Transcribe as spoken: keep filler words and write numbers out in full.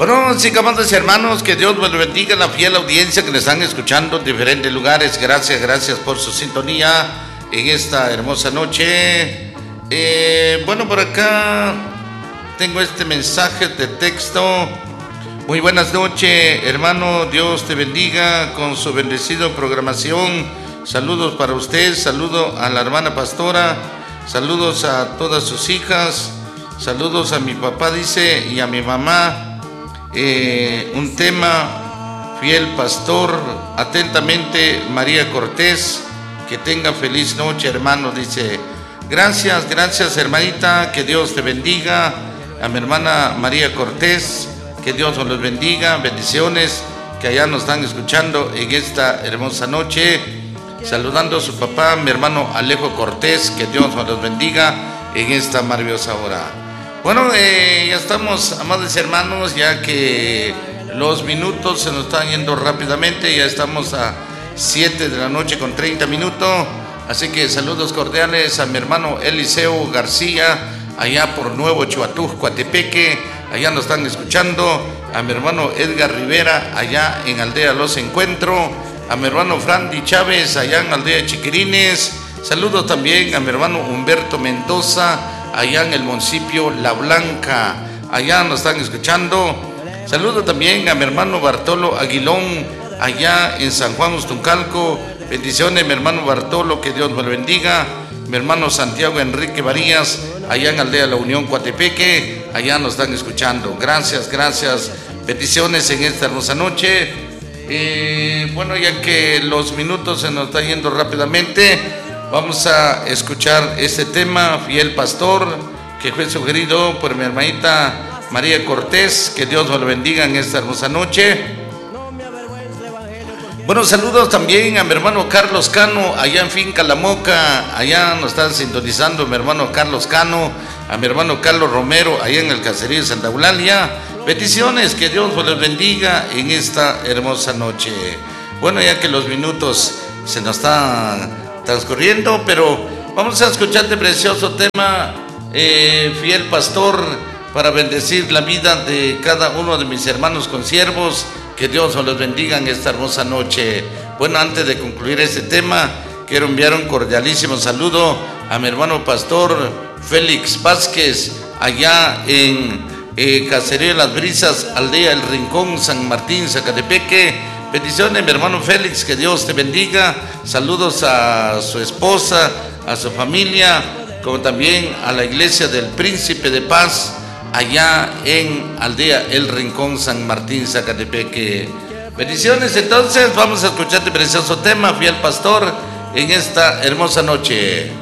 Bueno, sí, amados hermanos, que Dios los bendiga, la fiel audiencia que le están escuchando en diferentes lugares. Gracias, gracias por su sintonía en esta hermosa noche. Eh, bueno, por acá tengo este mensaje de texto. Muy buenas noches, hermano. Dios te bendiga con su bendecido programación. Saludos para usted, saludo a la hermana pastora, saludos a todas sus hijas, saludos a mi papá, dice, y a mi mamá. Eh, un tema, fiel pastor, atentamente María Cortés. Que tenga feliz noche, hermano, dice. Gracias, gracias, hermanita, que Dios te bendiga. A mi hermana María Cortés, que Dios os los bendiga, bendiciones, que allá nos están escuchando en esta hermosa noche. Saludando a su papá, mi hermano Alejo Cortés, que Dios os los bendiga en esta maravillosa hora. Bueno, eh, ya estamos, amados hermanos, ya que los minutos se nos están yendo rápidamente. Ya estamos a siete de la noche con treinta minutos. Así que saludos cordiales a mi hermano Eliseo García, allá por Nuevo Chuatú, Coatepeque. Allá nos están escuchando. A mi hermano Edgar Rivera, allá en Aldea Los Encuentros. A mi hermano Frandy Chávez, allá en Aldea Chiquirines. Saludos también a mi hermano Humberto Mendoza, allá en el municipio La Blanca. Allá nos están escuchando. Saludos también a mi hermano Bartolo Aguilón, allá en San Juan Ustuncalco. Bendiciones, mi hermano Bartolo, que Dios me lo bendiga. Mi hermano Santiago Enrique Varías, allá en Aldea La Unión, Coatepeque. Allá nos están escuchando. Gracias, gracias. Bendiciones en esta hermosa noche. Eh, bueno, ya que los minutos se nos están yendo rápidamente, vamos a escuchar este tema, Fiel Pastor, que fue sugerido por mi hermanita María Cortés. Que Dios nos lo bendiga en esta hermosa noche. Bueno, saludos también a mi hermano Carlos Cano, allá en Finca La Moca. Allá nos están sintonizando mi hermano Carlos Cano. A mi hermano Carlos Romero, allá en el caserío de Santa Eulalia. Bendiciones, que Dios los bendiga en esta hermosa noche. Bueno, ya que los minutos se nos están transcurriendo, pero vamos a escuchar este precioso tema, eh, Fiel Pastor, para bendecir la vida de cada uno de mis hermanos consiervos. Que Dios os los bendiga en esta hermosa noche. Bueno, antes de concluir este tema, quiero enviar un cordialísimo saludo a mi hermano pastor Félix Vázquez, allá en eh, Caserío de las Brisas, Aldea El Rincón, San Martín, Zacatepeque. Bendiciones, mi hermano Félix, que Dios te bendiga. Saludos a su esposa, a su familia, como también a la iglesia del Príncipe de Paz, allá en Aldea El Rincón, San Martín, Zacatepeque. Bendiciones. Entonces vamos a escuchar este precioso tema, Fiel Pastor, en esta hermosa noche.